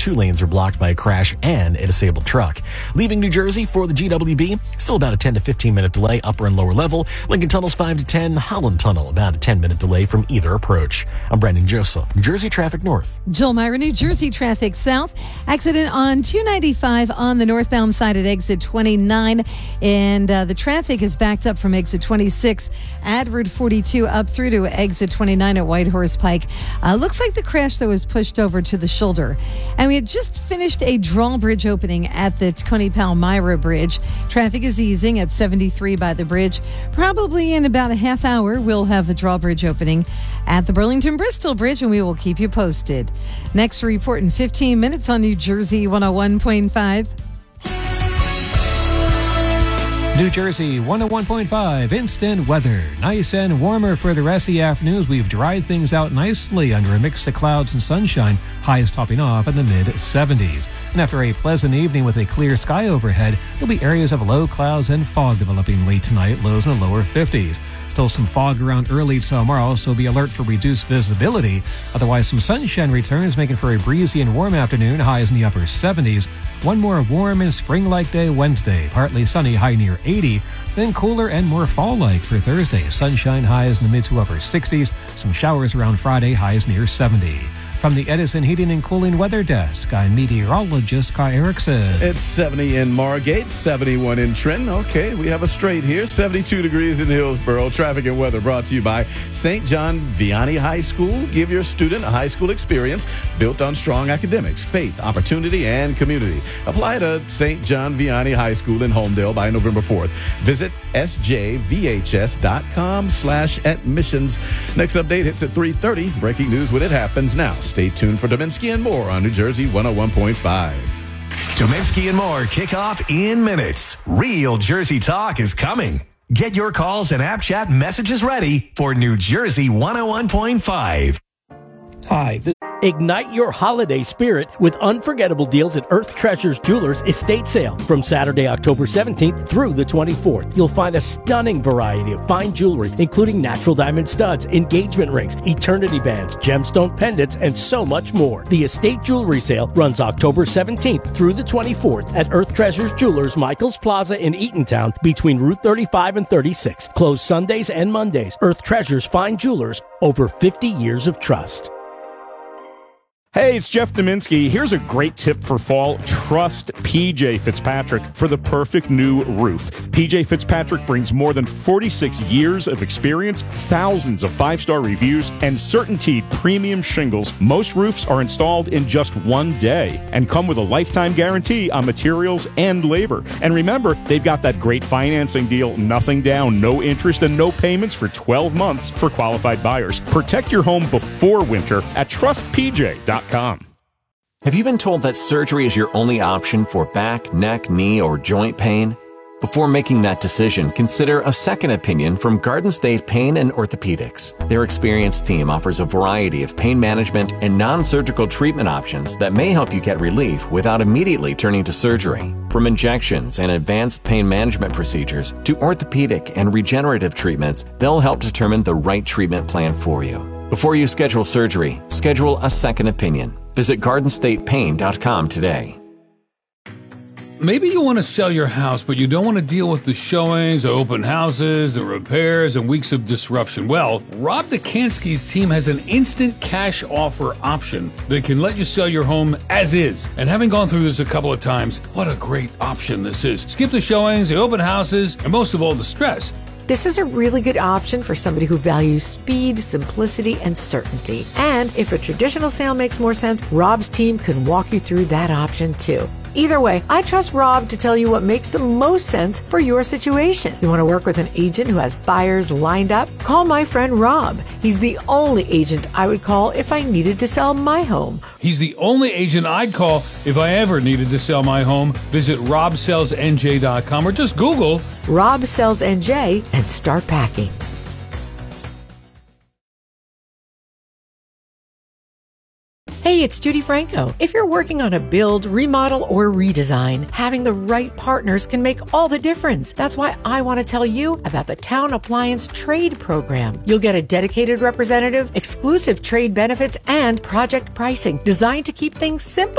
2 lanes are blocked by a crash and a disabled truck. Leaving New Jersey for the GWB, still about a 10 to 15 minute delay upper and lower level. Lincoln Tunnel's 5 to 10. Holland Tunnel, about a 10-minute delay from either approach. I'm Brandon Joseph, New Jersey Traffic North. Joel Myra, New Jersey Traffic South. Accident on 295 on the northbound side at exit 29. And the traffic is backed up from exit 26 at Route 42 up through to exit 29 at Whitehorse Pike. Looks like the crash, though, is pushed over to the shoulder. And we had just finished a drawbridge opening at the Tacony-Palmyra Bridge. Traffic is easing at 73 by the bridge. Probably in about a half hour, we'll have a drawbridge opening at the Burlington-Bristol Bridge, and we will keep you posted. Next report in 15 minutes on New Jersey 101.5. New Jersey 101.5 instant weather. Nice and warmer for the rest of the afternoon. We've dried things out nicely under a mix of clouds and sunshine. Highs topping off in the mid-70s. And after a pleasant evening with a clear sky overhead, there'll be areas of low clouds and fog developing late tonight, lows in the lower 50s. Still some fog around early tomorrow, so be alert for reduced visibility. Otherwise, some sunshine returns, making for a breezy and warm afternoon, highs in the upper 70s. One more warm and spring-like day Wednesday, partly sunny, high near 80. Then cooler and more fall-like for Thursday. Sunshine, highs in the mid to upper 60s. Some showers around Friday, highs near 70. From the Edison Heating and Cooling Weather Desk, I'm meteorologist Kai Erickson. It's 70 in Margate, 71 in Trenton. Okay, we have a straight here. 72 degrees in Hillsborough. Traffic and weather brought to you by St. John Vianney High School. Give your student a high school experience built on strong academics, faith, opportunity, and community. Apply to St. John Vianney High School in Homedale by November 4th. Visit sjvhs.com/admissions. Next update hits at 3:30. Breaking news when it happens now. Stay tuned for Dominski and more on New Jersey 101.5. Dominski and more kick off in minutes. Real Jersey talk is coming. Get your calls and app chat messages ready for New Jersey 101.5. Hi. Ignite your holiday spirit with unforgettable deals at Earth Treasures Jewelers Estate Sale from Saturday, October 17th through the 24th. You'll find a stunning variety of fine jewelry, including natural diamond studs, engagement rings, eternity bands, gemstone pendants, and so much more. The Estate Jewelry Sale runs October 17th through the 24th at Earth Treasures Jewelers, Michaels Plaza in Eatontown between Route 35 and 36. Closed Sundays and Mondays. Earth Treasures Fine Jewelers, over 50 years of trust. Hey, it's Jeff Dominski. Here's a great tip for fall. Trust PJ Fitzpatrick for the perfect new roof. PJ Fitzpatrick brings more than 46 years of experience, thousands of 5-star reviews, and CertainTeed premium shingles. Most roofs are installed in just 1 day and come with a lifetime guarantee on materials and labor. And remember, they've got that great financing deal, nothing down, no interest, and no payments for 12 months for qualified buyers. Protect your home before winter at trustpj.com. Have you been told that surgery is your only option for back, neck, knee, or joint pain? Before making that decision, consider a second opinion from Garden State Pain and Orthopedics. Their experienced team offers a variety of pain management and non-surgical treatment options that may help you get relief without immediately turning to surgery. From injections and advanced pain management procedures to orthopedic and regenerative treatments, they'll help determine the right treatment plan for you. Before you schedule surgery, schedule a second opinion. Visit GardenStatePain.com today. Maybe you want to sell your house, but you don't want to deal with the showings, the open houses, the repairs, and weeks of disruption. Well, Rob Dekansky's team has an instant cash offer option that can let you sell your home as is. And having gone through this a couple of times, what a great option this is. Skip the showings, the open houses, and most of all, the stress. This is a really good option for somebody who values speed, simplicity, and certainty. And if a traditional sale makes more sense, Rob's team can walk you through that option too. Either way, I trust Rob to tell you what makes the most sense for your situation. You want to work with an agent who has buyers lined up? Call my friend Rob. He's the only agent I would call if I needed to sell my home. He's the only agent I'd call if I ever needed to sell my home. Visit robsellsnj.com or just Google Rob Sells NJ and start packing. Hey, it's Judy Franco. If you're working on a build, remodel, or redesign, having the right partners can make all the difference. That's why I want to tell you about the Town Appliance Trade Program. You'll get a dedicated representative, exclusive trade benefits, and project pricing designed to keep things simple.